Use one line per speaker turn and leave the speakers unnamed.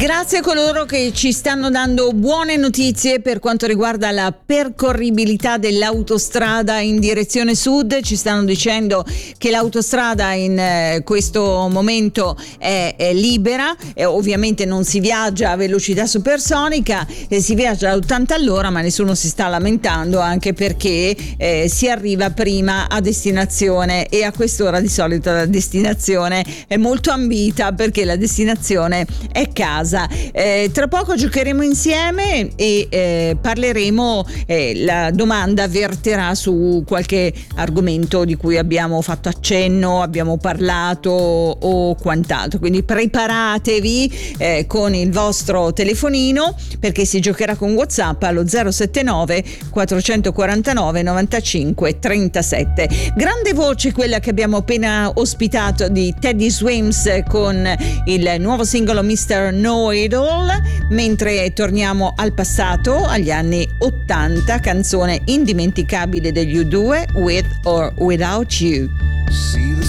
Grazie a coloro che ci stanno dando buone notizie per quanto riguarda la percorribilità dell'autostrada in direzione sud. Ci stanno dicendo che l'autostrada in questo momento è libera, ovviamente non si viaggia a velocità supersonica, si viaggia a 80 all'ora, ma nessuno si sta lamentando, anche perché si arriva prima a destinazione, e a quest'ora di solito la destinazione è molto ambita, perché la destinazione è casa. Tra poco giocheremo insieme e parleremo, la domanda verterà su qualche argomento di cui abbiamo fatto accenno, abbiamo parlato o quant'altro, quindi preparatevi con il vostro telefonino, perché si giocherà con WhatsApp allo 079 449 95 37. Grande voce quella che abbiamo appena ospitato di Teddy Swims con il nuovo singolo Mr. Know-It-All, mentre torniamo al passato, agli anni 80, canzone indimenticabile degli U2, With or Without You.